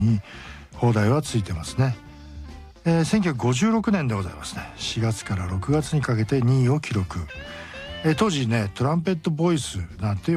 に砲台はついてますね。1956年でございますね。4月から6月にかけて2位を記録。当時ねトランペットボイスなんて